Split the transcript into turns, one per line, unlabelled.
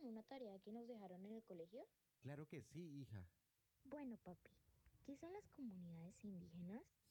como una tarea que nos dejaron en el colegio?
Claro que sí, hija.
Bueno, papi, ¿qué son las comunidades indígenas?